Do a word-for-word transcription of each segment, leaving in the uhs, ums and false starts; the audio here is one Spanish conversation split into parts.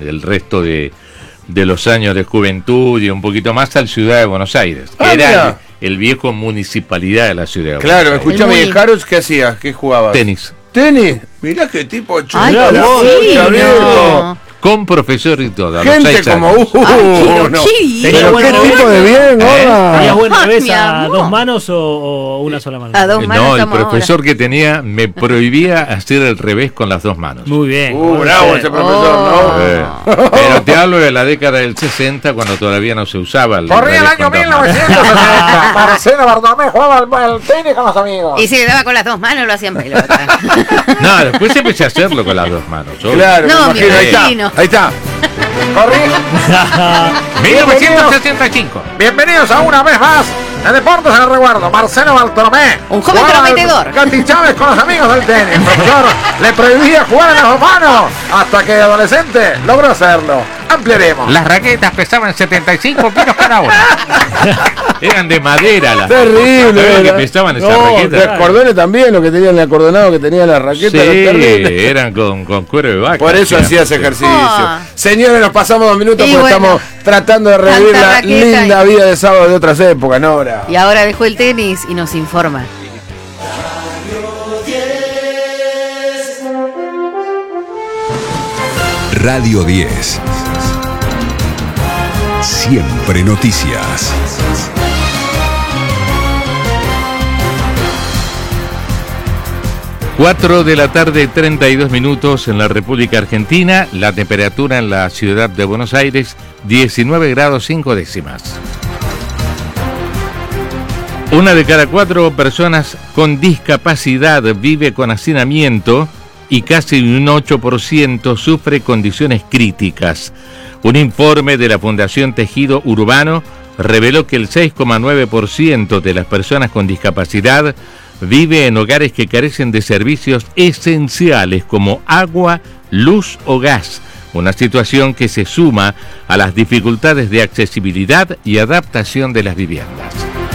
el resto de, de los años de juventud y un poquito más al Ciudad de Buenos Aires, que Ah, era mira. el, el viejo municipalidad de la Ciudad de Claro, Buenos Aires. escuchame, Jaros, ¿qué hacías? ¿Qué jugabas? Tenis. ¿Tenis? Mirá qué tipo chulo. Ay, la qué bocha, fino. viejo. Con profesor y todo. a los Gente seis como años. uh, Ay, no. qué bien. Tenía Pero buen qué revés. tipo de bien, gorda. ¿Tenías buen Ay, revés mi a amor. dos manos o, o una sola mano? A dos Eh, manos No, el estamos profesor que tenía me prohibía hacer el revés con las dos manos. Muy bien. Uh, muy bravo bien. ese profesor, Oh. ¿no? Eh, Pero te hablo de la década del sesenta, cuando todavía no se usaba el Corría el revés año con dos mil manos. novecientos sesenta. Marcelo Bartolomé jugaba al, al tenis con los amigos. Y si le daba con las dos manos, lo hacían pelota. No, después empecé a hacerlo con las dos manos. obvio. Claro, No, me me imagino. Ahí está. imagino. Ahí está. Corría. mil novecientos sesenta y cinco. Bienvenidos a una vez más de Deportes en el Reguardo. Marcelo Bartolomé. Un joven jugaba al prometedor. Katy Chávez con los amigos del tenis. El profesor le prohibía jugar en las dos manos hasta que de adolescente logró hacerlo. Ampliaremos. Las raquetas pesaban setenta y cinco kilos cada una. Eran de madera las Terrible. ¿Sabés lo que era. pesaban esas No, raquetas? los cordones también, lo que tenían el acordonado que tenía la raqueta. Sí, era terrible. eran con, con cuero de vaca. Por eso Eran- hacías ejercicio. Ah. Señores, nos pasamos dos minutos Y porque bueno, estamos tratando de revivir tanta la raqueta linda y- vida de sábado de otras épocas, Nora. Y ahora dejó el tenis y nos informa. Radio diez. Siempre noticias. cuatro de la tarde, treinta y dos minutos en la República Argentina. La temperatura en la ciudad de Buenos Aires, diecinueve grados cinco décimas. Una de cada cuatro personas con discapacidad vive con hacinamiento y casi un ocho por ciento sufre condiciones críticas. Un informe de la Fundación Tejido Urbano reveló que el seis coma nueve por ciento de las personas con discapacidad vive en hogares que carecen de servicios esenciales como agua, luz o gas, una situación que se suma a las dificultades de accesibilidad y adaptación de las viviendas.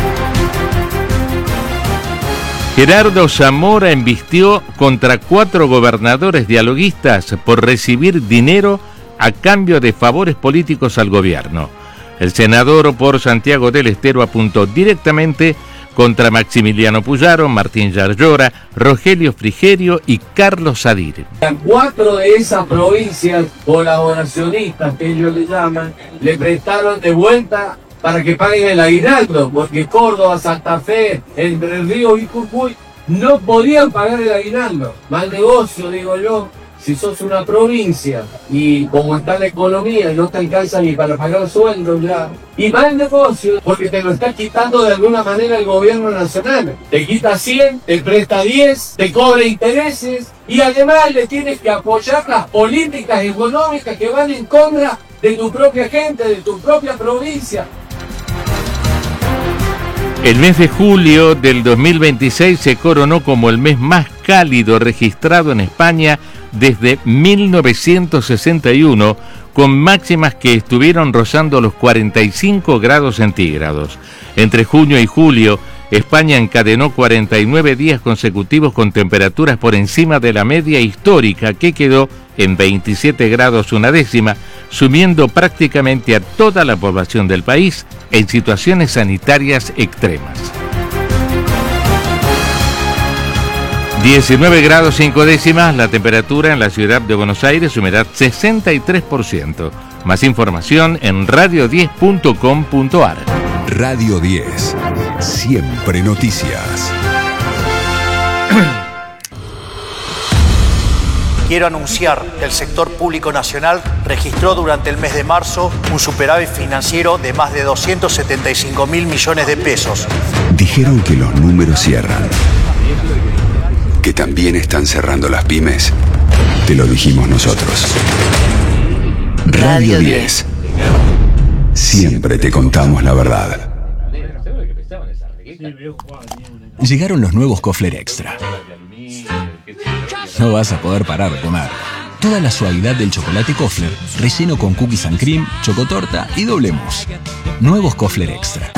Gerardo Zamora embistió contra cuatro gobernadores dialoguistas por recibir dinero a cambio de favores políticos al gobierno. El senador por Santiago del Estero apuntó directamente contra Maximiliano Puyaro, Martín Yarlora, Rogelio Frigerio y Carlos Sadir. A cuatro de esas provincias colaboracionistas, que ellos le llaman, le prestaron de vuelta para que paguen el aguinaldo, porque Córdoba, Santa Fe, Entre Ríos y Jujuy no podían pagar el aguinaldo. Mal negocio, digo yo. Si sos una provincia y como está la economía y no te alcanza ni para pagar sueldos ya. Y mal negocio porque te lo está quitando de alguna manera el gobierno nacional. Te quita cien, te presta diez, te cobra intereses y además le tienes que apoyar las políticas económicas que van en contra de tu propia gente, de tu propia provincia. El mes de julio del dos mil veintiséis se coronó como el mes más cálido registrado en España desde mil novecientos sesenta y uno, con máximas que estuvieron rozando los cuarenta y cinco grados centígrados. Entre junio y julio, España encadenó cuarenta y nueve días consecutivos con temperaturas por encima de la media histórica, que quedó en veintisiete grados una décima, sumiendo prácticamente a toda la población del país en situaciones sanitarias extremas. diecinueve grados cinco décimas la temperatura en la ciudad de Buenos Aires, humedad sesenta y tres por ciento. Más información en radio diez punto com punto ar. Radio diez. Siempre noticias. Quiero anunciar que el sector público nacional registró durante el mes de marzo un superávit financiero de más de doscientos setenta y cinco mil millones de pesos. Dijeron que los números cierran. Que también están cerrando las pymes. Te lo dijimos nosotros. Radio diez. Siempre te contamos la verdad. Llegaron los nuevos Kofler Extra. No vas a poder parar de comer. Toda la suavidad del chocolate Kofler, relleno con cookies and cream, chocotorta y doble mousse. Nuevos Kofler Extra.